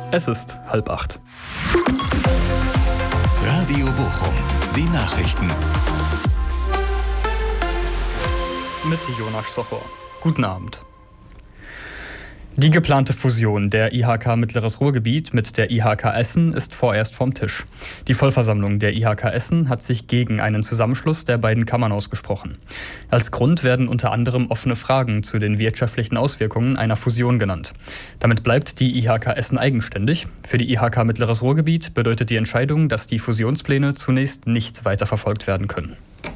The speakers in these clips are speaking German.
Es ist 7:30. Radio Bochum, die Nachrichten. Mit Jonas Sochor. Guten Abend. Die geplante Fusion der IHK Mittleres Ruhrgebiet mit der IHK Essen ist vorerst vom Tisch. Die Vollversammlung der IHK Essen hat sich gegen einen Zusammenschluss der beiden Kammern ausgesprochen. Als Grund werden unter anderem offene Fragen zu den wirtschaftlichen Auswirkungen einer Fusion genannt. Damit bleibt die IHK Essen eigenständig. Für die IHK Mittleres Ruhrgebiet bedeutet die Entscheidung, dass die Fusionspläne zunächst nicht weiterverfolgt werden können.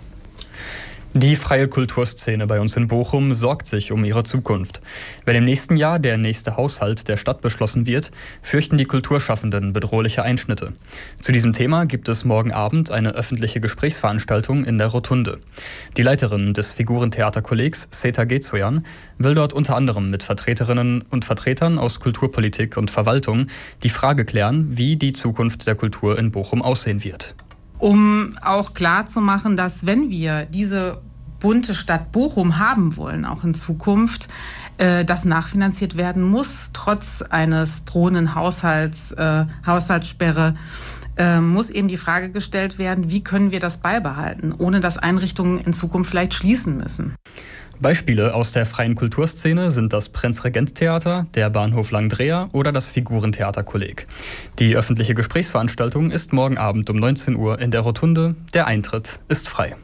Die freie Kulturszene bei uns in Bochum sorgt sich um ihre Zukunft. Wenn im nächsten Jahr der nächste Haushalt der Stadt beschlossen wird, fürchten die Kulturschaffenden bedrohliche Einschnitte. Zu diesem Thema gibt es morgen Abend eine öffentliche Gesprächsveranstaltung in der Rotunde. Die Leiterin des Figurentheaterkollegs, Seta Gezoyan, will dort unter anderem mit Vertreterinnen und Vertretern aus Kulturpolitik und Verwaltung die Frage klären, wie die Zukunft der Kultur in Bochum aussehen wird. Um auch klarzumachen, dass wenn wir diese bunte Stadt Bochum haben wollen, auch in Zukunft, das nachfinanziert werden muss, trotz eines drohenden Haushaltssperre, muss eben die Frage gestellt werden, wie können wir das beibehalten, ohne dass Einrichtungen in Zukunft vielleicht schließen müssen. Beispiele aus der freien Kulturszene sind das Prinzregent-Theater, der Bahnhof Langdrea oder das Figurentheaterkolleg. Die öffentliche Gesprächsveranstaltung ist morgen Abend um 19 Uhr in der Rotunde. Der Eintritt ist frei.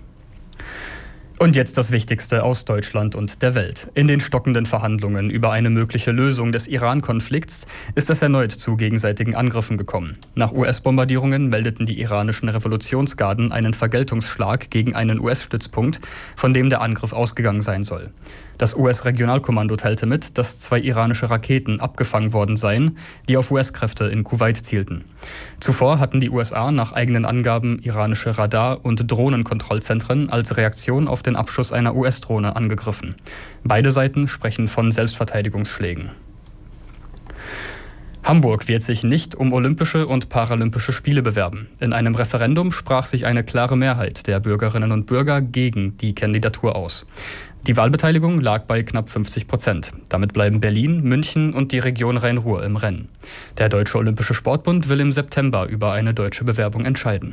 Und jetzt das Wichtigste aus Deutschland und der Welt. In den stockenden Verhandlungen über eine mögliche Lösung des Iran-Konflikts ist es erneut zu gegenseitigen Angriffen gekommen. Nach US-Bombardierungen meldeten die iranischen Revolutionsgarden einen Vergeltungsschlag gegen einen US-Stützpunkt, von dem der Angriff ausgegangen sein soll. Das US-Regionalkommando teilte mit, dass 2 iranische Raketen abgefangen worden seien, die auf US-Kräfte in Kuwait zielten. Zuvor hatten die USA nach eigenen Angaben iranische Radar- und Drohnenkontrollzentren als Reaktion auf den Abschuss einer US-Drohne angegriffen. Beide Seiten sprechen von Selbstverteidigungsschlägen. Hamburg wird sich nicht um Olympische und Paralympische Spiele bewerben. In einem Referendum sprach sich eine klare Mehrheit der Bürgerinnen und Bürger gegen die Kandidatur aus. Die Wahlbeteiligung lag bei knapp 50%. Damit bleiben Berlin, München und die Region Rhein-Ruhr im Rennen. Der Deutsche Olympische Sportbund will im September über eine deutsche Bewerbung entscheiden.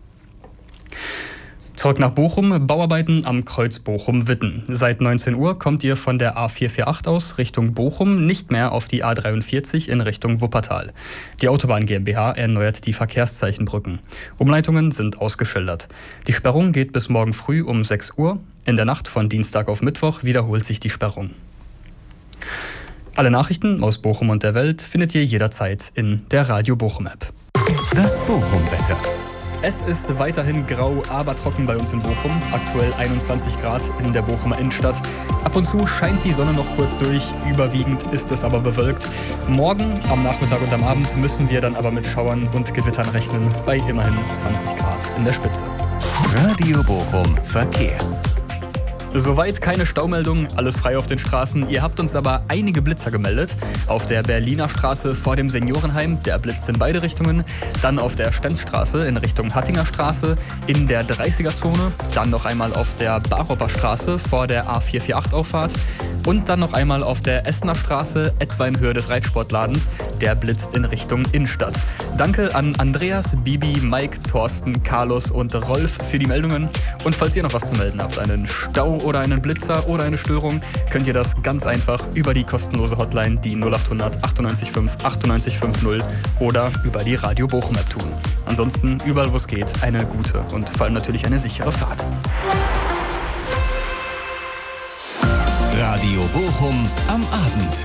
Zurück nach Bochum, Bauarbeiten am Kreuz Bochum-Witten. Seit 19 Uhr kommt ihr von der A448 aus Richtung Bochum nicht mehr auf die A43 in Richtung Wuppertal. Die Autobahn GmbH erneuert die Verkehrszeichenbrücken. Umleitungen sind ausgeschildert. Die Sperrung geht bis morgen früh um 6 Uhr. In der Nacht von Dienstag auf Mittwoch wiederholt sich die Sperrung. Alle Nachrichten aus Bochum und der Welt findet ihr jederzeit in der Radio Bochum App. Das Bochum-Wetter. Es ist weiterhin grau, aber trocken bei uns in Bochum. Aktuell 21 Grad in der Bochumer Innenstadt. Ab und zu scheint die Sonne noch kurz durch. Überwiegend ist es aber bewölkt. Morgen am Nachmittag und am Abend müssen wir dann aber mit Schauern und Gewittern rechnen. Bei immerhin 20 Grad in der Spitze. Radio Bochum Verkehr. Soweit keine Staumeldung, alles frei auf den Straßen. Ihr habt uns aber einige Blitzer gemeldet. Auf der Berliner Straße vor dem Seniorenheim, der blitzt in beide Richtungen. Dann auf der Stenzstraße in Richtung Hattinger Straße in der 30er-Zone. Dann noch einmal auf der Baropper Straße vor der A448-Auffahrt. Und dann noch einmal auf der Essener Straße, etwa in Höhe des Reitsportladens. Der blitzt in Richtung Innenstadt. Danke an Andreas, Bibi, Mike, Thorsten, Carlos und Rolf für die Meldungen. Und falls ihr noch was zu melden habt, einen Stau oder einen Blitzer oder eine Störung, könnt ihr das ganz einfach über die kostenlose Hotline, die 0800 98 5 98 50 oder über die Radio Bochum App tun. Ansonsten überall, wo es geht, eine gute und vor allem natürlich eine sichere Fahrt. Radio Bochum am Abend.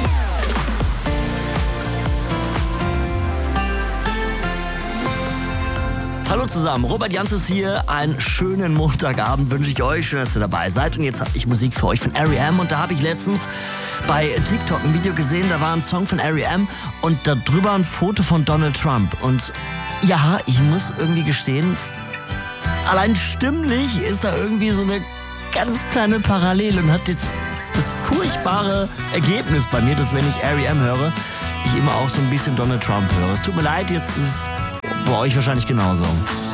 Hallo zusammen, Robert Janzes hier. Einen schönen Montagabend wünsche ich euch. Schön, dass ihr dabei seid. Und jetzt habe ich Musik für euch von R.E.M. Und da habe ich letztens bei TikTok ein Video gesehen, da war ein Song von R.E.M. und da drüber ein Foto von Donald Trump. Und ja, ich muss irgendwie gestehen, allein stimmlich ist da irgendwie so eine ganz kleine Parallele und hat jetzt das furchtbare Ergebnis bei mir, dass wenn ich R.E.M. höre, ich immer auch so ein bisschen Donald Trump höre. Es tut mir leid, jetzt ist es bei euch wahrscheinlich genauso.